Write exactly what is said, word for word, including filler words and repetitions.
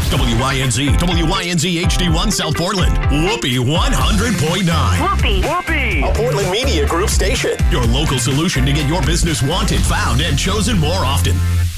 W Y N Z, W Y N Z H D one South Portland, Whoopee one hundred point nine. Whoopee. Whoopee. A Portland Media Group station. Your local solution to get your business wanted, found, and chosen more often.